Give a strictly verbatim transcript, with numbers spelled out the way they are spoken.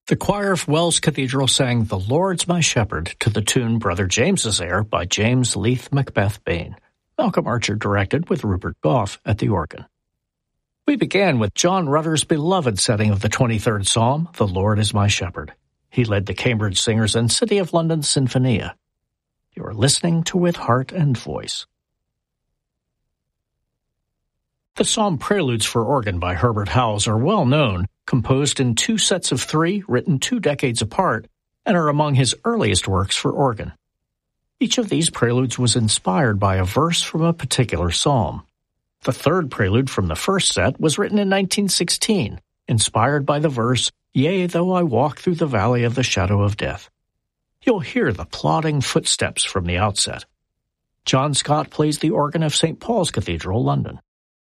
The choir of Wells Cathedral sang "The Lord's My Shepherd" to the tune "Brother James's Air" by James Leith Macbeth Bain. Malcolm Archer directed with Rupert Gough at the organ. We began with John Rutter's beloved setting of the twenty-third Psalm, "The Lord is My Shepherd." He led the Cambridge Singers and City of London Sinfonia. You are listening to With Heart and Voice. The Psalm Preludes for Organ by Herbert Howells are well known, composed in two sets of three, written two decades apart, and are among his earliest works for organ. Each of these preludes was inspired by a verse from a particular psalm. The third prelude from the first set was written in nineteen sixteen, inspired by the verse, "Yea, though I walk through the valley of the shadow of death." You'll hear the plodding footsteps from the outset. John Scott plays the organ of Saint Paul's Cathedral, London.